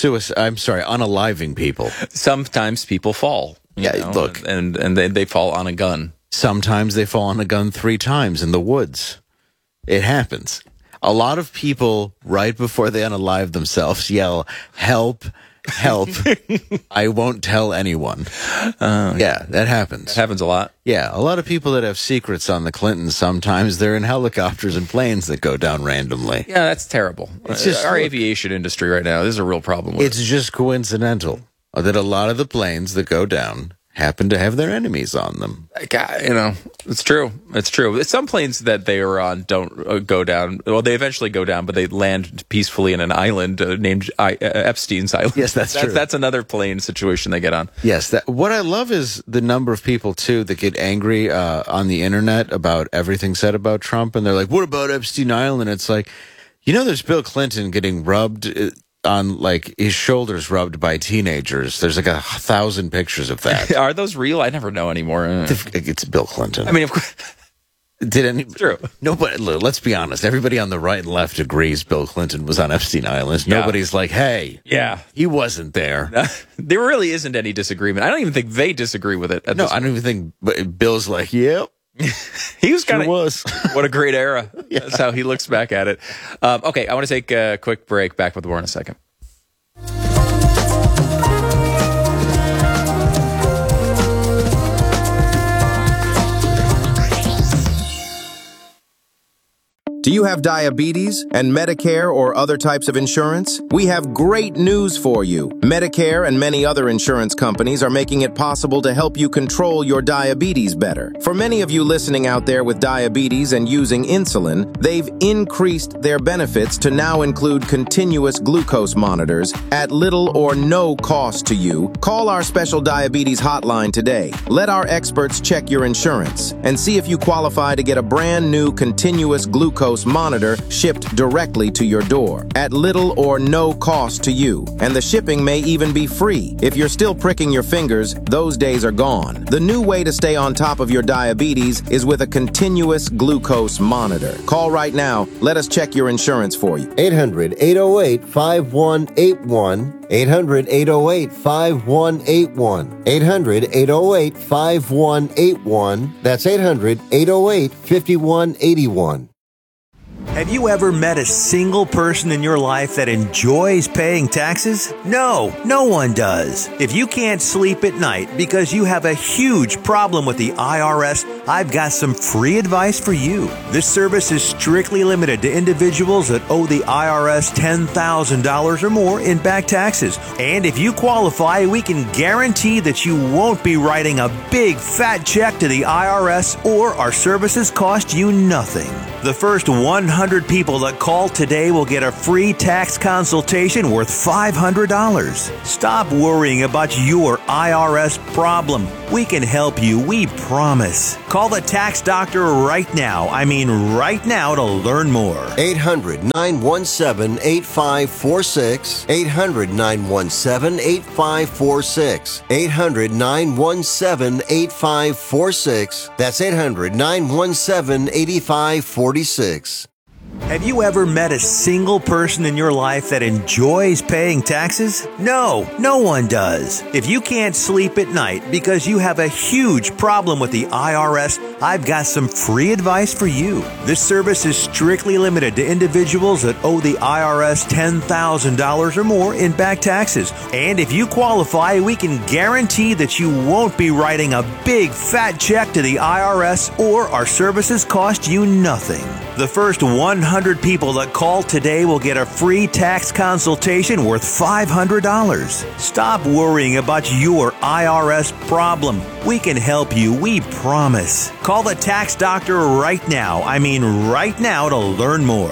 unaliving people. Sometimes people fall. Look. And they fall on a gun. Sometimes they fall on a gun 3 times in the woods. It happens. A lot of people, right before they unalive themselves, yell, help, help. I won't tell anyone. Yeah, that happens. That happens a lot. Yeah, a lot of people that have secrets on the Clintons, sometimes they're in helicopters and planes that go down randomly. Yeah, that's terrible. It's just our aviation industry right now. This is a real problem with It's just coincidental that a lot of the planes that go down happen to have their enemies on them. It's true. It's true. Some planes that they are on don't go down. Well, they eventually go down, but they land peacefully in an island named Epstein's Island. Yes, that's true. That's another plane situation they get on. Yes. What I love is the number of people, too, that get angry on the internet about everything said about Trump. And they're like, what about Epstein Island? And it's like, there's Bill Clinton getting rubbed on, like, his shoulders rubbed by teenagers. There's like 1,000 pictures of that. Are those real? I never know anymore. It's Bill Clinton. I mean, of course. True. Nobody, let's be honest. Everybody on the right and left agrees Bill Clinton was on Epstein Island. Yeah. Nobody's like, hey, he wasn't there. There really isn't any disagreement. I don't even think they disagree with it. I don't even think Bill's like, yep. He was kind of was. What a great era. Yeah. That's how he looks back at it. Okay, I want to take a quick break. Back with more in a second. Do you have diabetes and Medicare or other types of insurance? We have great news for you. Medicare and many other insurance companies are making it possible to help you control your diabetes better. For many of you listening out there with diabetes and using insulin, they've increased their benefits to now include continuous glucose monitors at little or no cost to you. Call our special diabetes hotline today. Let our experts check your insurance and see if you qualify to get a brand new continuous glucose monitor shipped directly to your door at little or no cost to you. And the shipping may even be free. If you're still pricking your fingers, those days are gone. The new way to stay on top of your diabetes is with a continuous glucose monitor. Call right now. Let us check your insurance for you. 800-808-5181. 800-808-5181. 800-808-5181. That's 800-808-5181. Have you ever met a single person in your life that enjoys paying taxes? No, no one does. If you can't sleep at night because you have a huge problem with the IRS, I've got some free advice for you. This service is strictly limited to individuals that owe the IRS $10,000 or more in back taxes. And if you qualify, we can guarantee that you won't be writing a big fat check to the IRS, or our services cost you nothing. The first 100 people that call today will get a free tax consultation worth $500. Stop worrying about your IRS problem. We can help you, we promise. Call the tax doctor right now. I mean right now, to learn more. 800-917-8546. 800-917-8546. 800-917-8546. That's 800-917-8546. Have you ever met a single person in your life that enjoys paying taxes? No, no one does. If you can't sleep at night because you have a huge problem with the IRS, I've got some free advice for you. This service is strictly limited to individuals that owe the IRS $10,000 or more in back taxes. And if you qualify, we can guarantee that you won't be writing a big fat check to the IRS, or our services cost you nothing. The first 100 people that call today will get a free tax consultation worth $500. Stop worrying about your IRS problem. We can help you, we promise. Call the tax doctor right now. I mean right now, to learn more.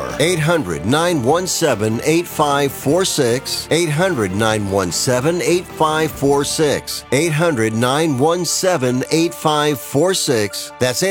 800-917-8546. 800-917-8546. 800-917-8546. That's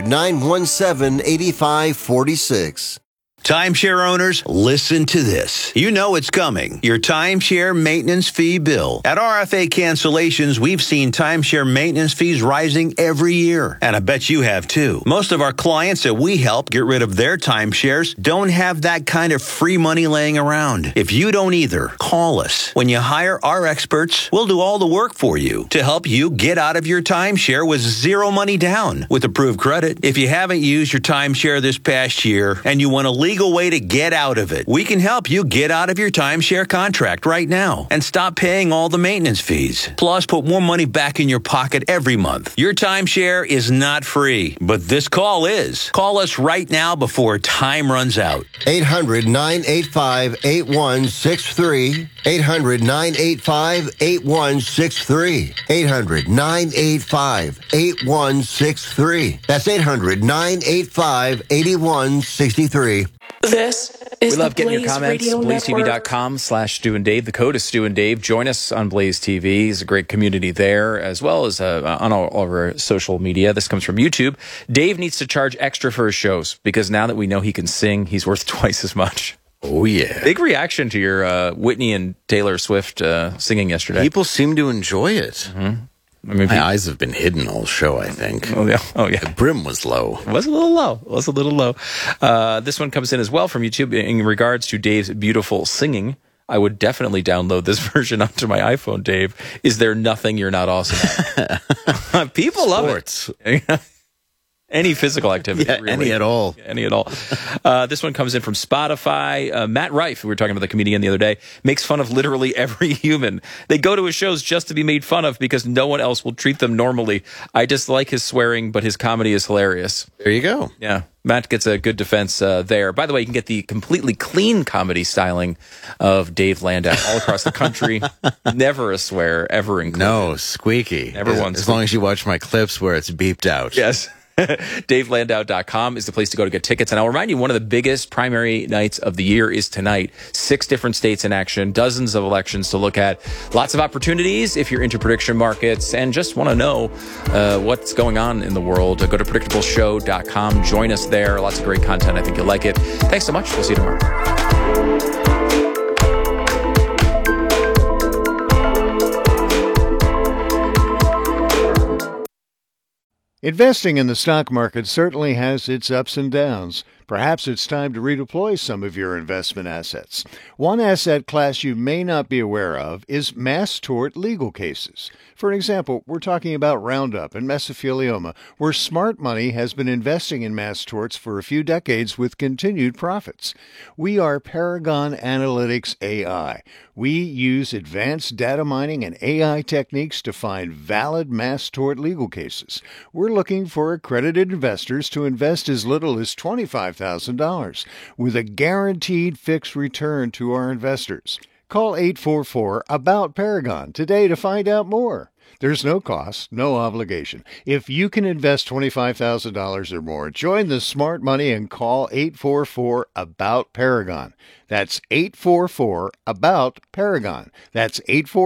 800-917-8546. Timeshare owners, listen to this. You know it's coming. Your timeshare maintenance fee bill. At RFA Cancellations, we've seen timeshare maintenance fees rising every year. And I bet you have too. Most of our clients that we help get rid of their timeshares don't have that kind of free money laying around. If you don't either, call us. When you hire our experts, we'll do all the work for you to help you get out of your timeshare with zero money down with approved credit. If you haven't used your timeshare this past year and you want to legal way to get out of it, we can help you get out of your timeshare contract right now and stop paying all the maintenance fees. Plus, put more money back in your pocket every month. Your timeshare is not free, but this call is. Call us right now before time runs out. 800-985-8163. 800-985-8163. 800-985-8163. That's 800-985-8163. This is We love getting your Blaze comments. Radio BlazeTV.com/Stu and Dave. The code is Stu and Dave. Join us on Blaze TV. There's a great community there, as well as on all of our social media. This comes from YouTube. Dave needs to charge extra for his shows because now that we know he can sing, he's worth twice as much. Oh, yeah. Big reaction to your Whitney and Taylor Swift singing yesterday. People seem to enjoy it. Mm-hmm. My eyes have been hidden all show, I think. Oh, yeah. The brim was low. It was a little low. This one comes in as well from YouTube. In regards to Dave's beautiful singing, I would definitely download this version onto my iPhone, Dave. Is there nothing you're not awesome at? People love it. Any physical activity. Yeah, really. any at all. Any at all. This one comes in from Spotify. Matt Rife, who we were talking about the comedian the other day, makes fun of literally every human. They go to his shows just to be made fun of because no one else will treat them normally. I dislike his swearing, but his comedy is hilarious. There you go. Yeah. Matt gets a good defense there. By the way, you can get the completely clean comedy styling of Dave Landau all across the country. Never a swear, ever included. No, squeaky. Never once. As long as you watch my clips where it's beeped out. Yes. DaveLandau.com is the place to go to get tickets. And I'll remind you, one of the biggest primary nights of the year is tonight. 6 different states in action, dozens of elections to look at. Lots of opportunities if you're into prediction markets and just want to know what's going on in the world. Go to PredictableShow.com. Join us there. Lots of great content. I think you'll like it. Thanks so much. We'll see you tomorrow. Investing in the stock market certainly has its ups and downs. Perhaps it's time to redeploy some of your investment assets. One asset class you may not be aware of is mass tort legal cases. For example, we're talking about Roundup and mesothelioma, where smart money has been investing in mass torts for a few decades with continued profits. We are Paragon Analytics AI. We use advanced data mining and AI techniques to find valid mass tort legal cases. We're looking for accredited investors to invest as little as $25,000 with a guaranteed fixed return to our investors. Call 844-ABOUT-PARAGON today to find out more. There's no cost, no obligation. If you can invest $25,000 or more, join the smart money and call 844-ABOUT-PARAGON. That's 844-ABOUT-PARAGON. That's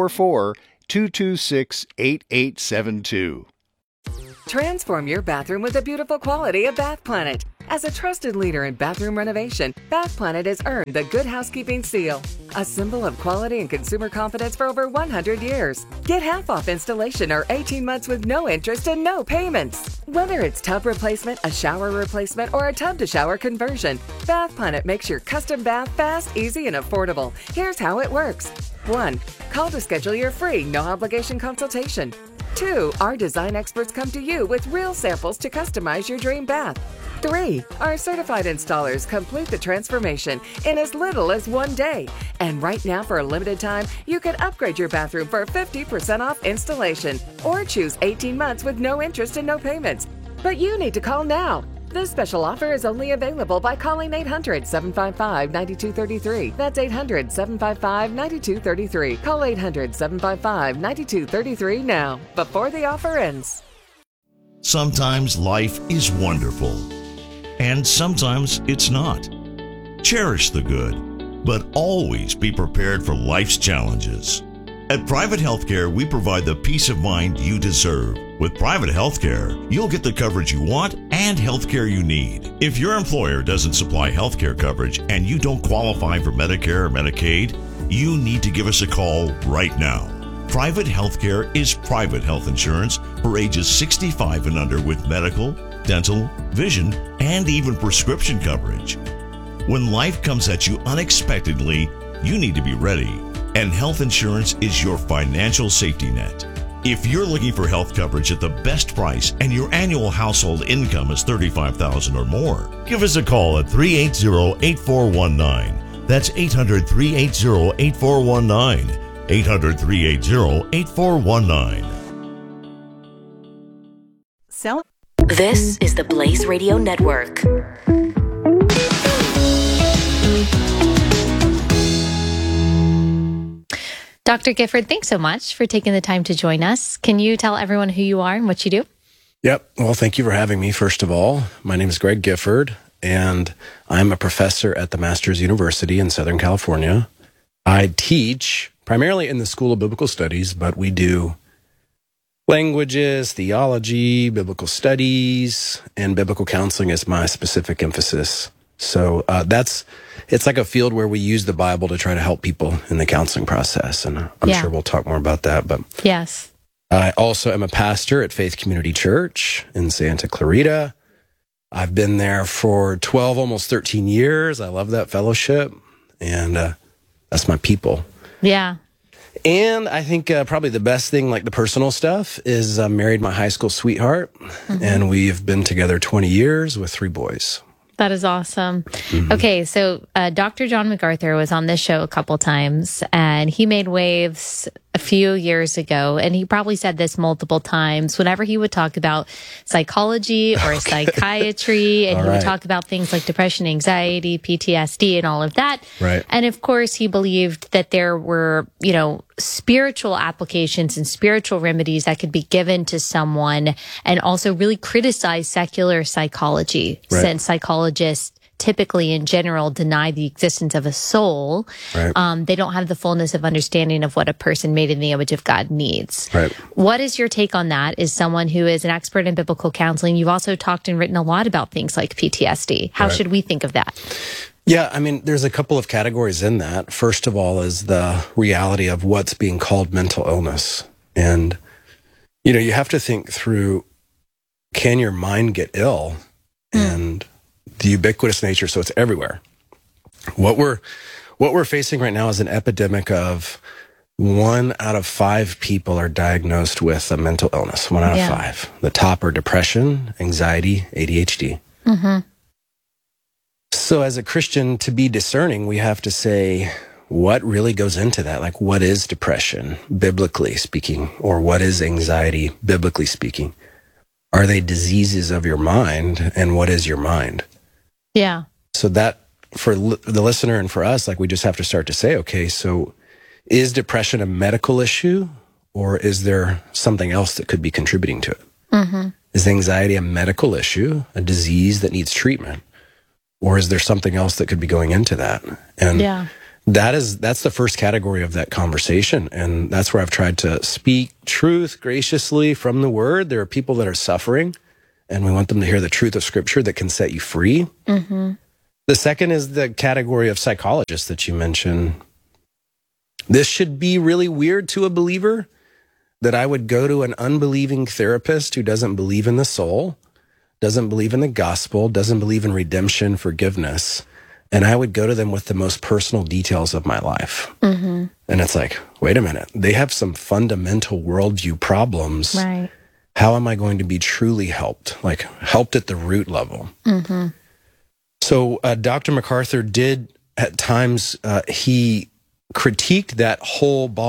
844-226-8872. Transform your bathroom with the beautiful quality of Bath Planet. As a trusted leader in bathroom renovation, Bath Planet has earned the Good Housekeeping Seal, a symbol of quality and consumer confidence for over 100 years. Get half off installation or 18 months with no interest and no payments. Whether it's tub replacement, a shower replacement, or a tub-to-shower conversion, Bath Planet makes your custom bath fast, easy, and affordable. Here's how it works. 1. Call to schedule your free, no-obligation consultation. 2. Our design experts come to you with real samples to customize your dream bath. 3. Our certified installers complete the transformation in as little as 1 day. And right now, for a limited time, you can upgrade your bathroom for 50% off installation or choose 18 months with no interest and no payments. But you need to call now. This special offer is only available by calling 800-755-9233. That's 800-755-9233. Call 800-755-9233 now, before the offer ends. Sometimes life is wonderful, and sometimes it's not. Cherish the good, but always be prepared for life's challenges. At Private Healthcare, we provide the peace of mind you deserve. With Private Healthcare, you'll get the coverage you want and healthcare you need. If your employer doesn't supply healthcare coverage and you don't qualify for Medicare or Medicaid, you need to give us a call right now. Private Healthcare is private health insurance for ages 65 and under with medical, dental, vision, and even prescription coverage. When life comes at you unexpectedly, you need to be ready. And health insurance is your financial safety net. If you're looking for health coverage at the best price and your annual household income is $35,000 or more, give us a call at 380-8419. That's 800-380-8419. 800-380-8419. This is the Blaze Radio Network. Dr. Gifford, thanks so much for taking the time to join us. Can you tell everyone who you are and what you do? Yep. Well, thank you for having me, first of all. My name is Greg Gifford, and I'm a professor at the Masters University in Southern California. I teach primarily in the School of Biblical Studies, but we do languages, theology, biblical studies, and biblical counseling is my specific emphasis. So it's like a field where we use the Bible to try to help people in the counseling process. And I'm sure we'll talk more about that. But yes, I also am a pastor at Faith Community Church in Santa Clarita. I've been there for 12, almost 13 years. I love that fellowship. And that's my people. Yeah. And I think probably the best thing, like the personal stuff, is I married my high school sweetheart. Mm-hmm. And we've been together 20 years with 3 boys. That is awesome. Mm-hmm. Okay, so Dr. John MacArthur was on this show a couple times, and he made waves a few years ago, and he probably said this multiple times whenever he would talk about psychology or psychiatry, and he would talk about things like depression, anxiety, PTSD, and all of that. Right. And of course, he believed that there were, spiritual applications and spiritual remedies that could be given to someone, and also really criticize secular psychology, since psychologists typically in general deny the existence of a soul. Right. They don't have the fullness of understanding of what a person made in the image of God needs. Right. What is your take on that as someone who is an expert in biblical counseling? You've also talked and written a lot about things like PTSD. How should we think of that? Yeah, I mean, there's a couple of categories in that. First of all is the reality of what's being called mental illness. And, you have to think through, can your mind get ill? And the ubiquitous nature, so it's everywhere. What we're facing right now is an epidemic of 1 out of 5 people are diagnosed with a mental illness. 1 out of 5. The top are depression, anxiety, ADHD. Mm-hmm. So as a Christian, to be discerning, we have to say, what really goes into that? Like, what is depression, biblically speaking? Or what is anxiety, biblically speaking? Are they diseases of your mind? And what is your mind? Yeah. So that, for the listener and for us, like, we just have to start to say, okay, so is depression a medical issue, or is there something else that could be contributing to it? Mm-hmm. Is anxiety a medical issue, a disease that needs treatment, or is there something else that could be going into that? And that's the first category of that conversation, and that's where I've tried to speak truth graciously from the Word. There are people that are suffering, and we want them to hear the truth of Scripture that can set you free. Mm-hmm. The second is the category of psychologists that you mentioned. This should be really weird to a believer, that I would go to an unbelieving therapist who doesn't believe in the soul, doesn't believe in the gospel, doesn't believe in redemption, forgiveness, and I would go to them with the most personal details of my life. Mm-hmm. And it's like, wait a minute, they have some fundamental worldview problems. Right. How am I going to be truly helped? Like, helped at the root level. Mm-hmm. So Dr. MacArthur did, at times, he critiqued that whole ball